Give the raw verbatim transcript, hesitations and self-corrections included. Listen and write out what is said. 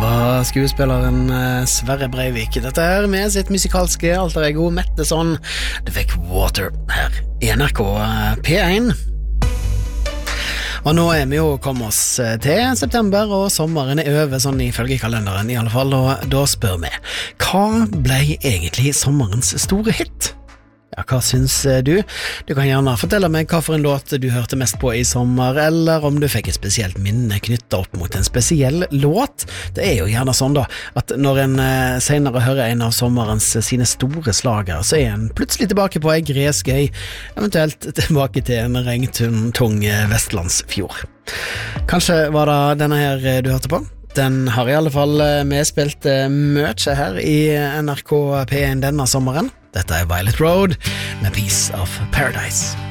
var skuespilleren Sverre Breivik. Dette her med sitt musikalske alter ego Metteson. Det fikk Water her i N R K P én. Og nå er vi jo kommet oss til september, og sommeren er over, sånn ifølge kalenderen i alle fall, og da spør vi, hva ble egentlig sommerens store hit? Ja, hva syns du? Du kan gjerne fortelle meg hva for en låt du hørte mest på i sommer, eller om du fikk et spesielt minne knyttet opp mot en spesiell låt. Det er jo gjerne sånn da, at når en senere hører en av sommerens sine store slager, så er en plutselig tilbake på ei gresgøy, eventuelt tilbake til en regntung vestlandsfjord. Kanskje var det denne her du hørte på? Den har i alle fall medspilt mye her i N R K P én denne sommeren. Dette er Violet Road med Piece of Paradise.